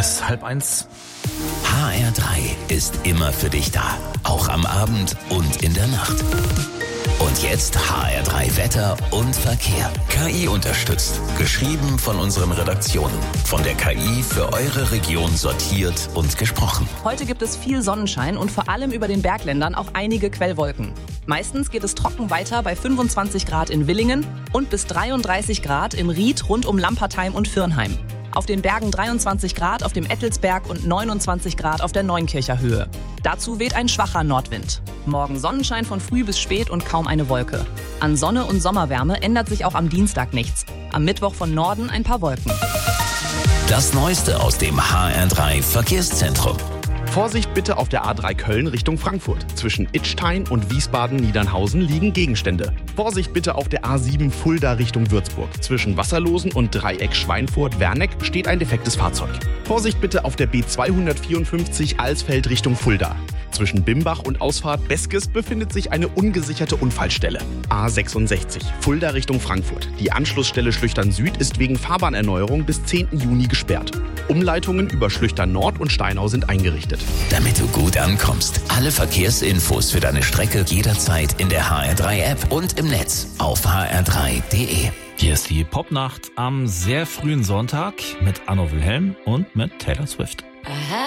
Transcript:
Es ist 12:30. HR3 ist immer für dich da. Auch am Abend und in der Nacht. Und jetzt HR3 Wetter und Verkehr. KI unterstützt. Geschrieben von unseren Redaktionen. Von der KI für eure Region sortiert und gesprochen. Heute gibt es viel Sonnenschein und vor allem über den Bergländern auch einige Quellwolken. Meistens geht es trocken weiter bei 25 Grad in Willingen und bis 33 Grad im Ried rund um Lampertheim und Virnheim. Auf den Bergen 23 Grad auf dem Ettelsberg und 29 Grad auf der Neunkircher Höhe. Dazu weht ein schwacher Nordwind. Morgen Sonnenschein von früh bis spät und kaum eine Wolke. An Sonne und Sommerwärme ändert sich auch am Dienstag nichts. Am Mittwoch von Norden ein paar Wolken. Das Neueste aus dem HR3 Verkehrszentrum. Vorsicht bitte auf der A3 Köln Richtung Frankfurt. Zwischen Idstein und Wiesbaden-Niedernhausen liegen Gegenstände. Vorsicht bitte auf der A7 Fulda Richtung Würzburg. Zwischen Wasserlosen und Dreieck Schweinfurt-Werneck steht ein defektes Fahrzeug. Vorsicht bitte auf der B254 Alsfeld Richtung Fulda. Zwischen Bimbach und Ausfahrt Beskes befindet sich eine ungesicherte Unfallstelle. A66 Fulda Richtung Frankfurt. Die Anschlussstelle Schlüchtern Süd ist wegen Fahrbahnerneuerung bis 10. Juni gesperrt. Umleitungen über Schlüchtern Nord und Steinau sind eingerichtet. Damit du gut ankommst. Alle Verkehrsinfos für deine Strecke jederzeit in der HR3-App und im Netz auf hr3.de. Hier ist die Popnacht am sehr frühen Sonntag mit Anno Wilhelm und mit Taylor Swift. I